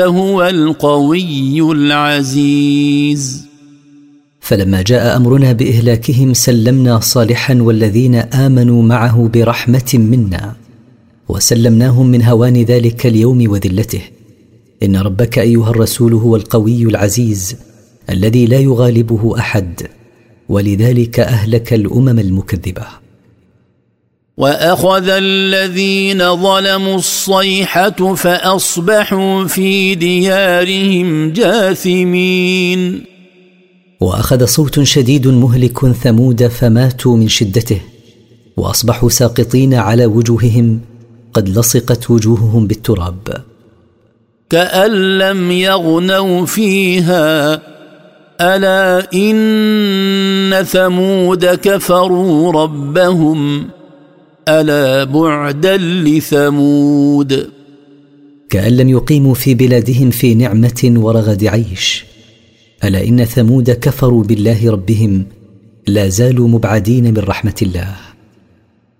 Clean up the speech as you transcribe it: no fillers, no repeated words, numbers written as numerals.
هو القوي العزيز. فلما جاء أمرنا بإهلاكهم سلمنا صالحا والذين آمنوا معه برحمة منا، وسلمناهم من هوان ذلك اليوم وذلته. إن ربك أيها الرسول هو القوي العزيز الذي لا يغالبه أحد، ولذلك أهلك الأمم المكذبة. وأخذ الذين ظلموا الصيحة فأصبحوا في ديارهم جاثمين. وأخذ صوت شديد مهلك ثمود فماتوا من شدته، وأصبحوا ساقطين على وجوههم قد لصقت وجوههم بالتراب. كأن لم يغنوا فيها ألا إن ثمود كفروا ربهم ألا بعدا لثمود. كأن لم يقيموا في بلادهم في نعمة ورغد عيش. ألا إن ثمود كفروا بالله ربهم لا زالوا مبعدين من رحمة الله.